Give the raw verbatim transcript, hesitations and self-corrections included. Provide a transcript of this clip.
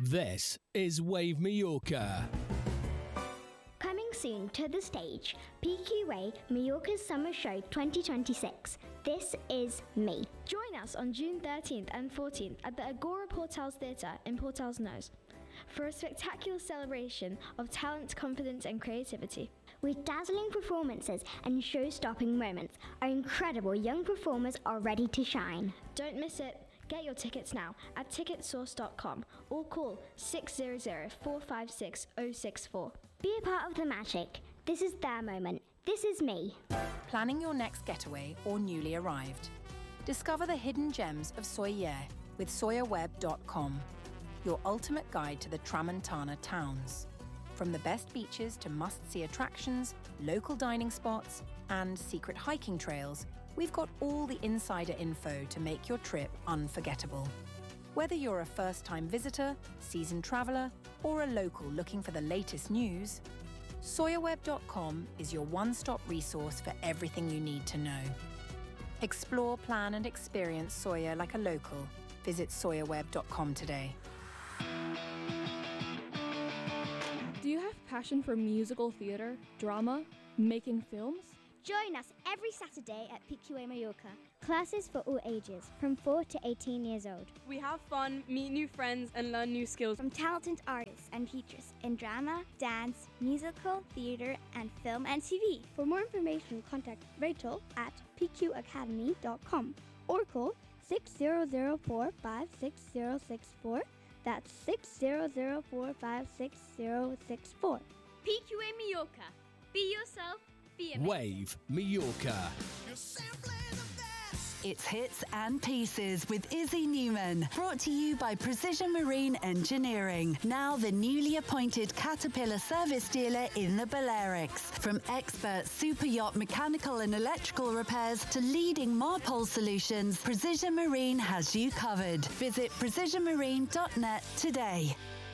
This is Wave Mallorca. Coming soon to the stage, P Q A Mallorca's Summer Show twenty twenty-six. This is me. Join us on June thirteenth and fourteenth at the Agora Portals Theatre in Portals Nose for a spectacular celebration of talent, confidence and creativity. With dazzling performances and show-stopping moments, our incredible young performers are ready to shine. Don't miss it. Get your tickets now at ticket source dot com or call six hundred, four five six, zero six four. Be a part of the magic. This is their moment. This is me. Planning your next getaway or newly arrived? Discover the hidden gems of Soyer with soyer web dot com, your ultimate guide to the Tramontana towns. From the best beaches to must-see attractions, local dining spots, and secret hiking trails, we've got all the insider info to make your trip unforgettable. Whether you're a first-time visitor, seasoned traveller, or a local looking for the latest news, soyer web dot com is your one-stop resource for everything you need to know. Explore, plan and experience Soyer like a local. Visit soyer web dot com today. Do you have passion for musical theatre, drama, making films? Join us every Saturday at P Q A Mallorca. Classes for all ages, from four to eighteen years old. We have fun, meet new friends and learn new skills from talented artists and teachers in drama, dance, musical, theatre and film and T V. For more information, contact Rachel at p q academy dot com or call six zero zero four, five six zero six four. That's six zero zero four, five six zero six four. P Q A Mallorca. Be yourself. Be amazing. Wave Mallorca. It's Hits and Pieces with Izzy Newman, brought to you by Precision Marine Engineering, now the newly appointed Caterpillar service dealer in the Balearics. From expert super yacht mechanical and electrical repairs to leading Marpole solutions, Precision Marine has you covered. Visit precision marine dot net today.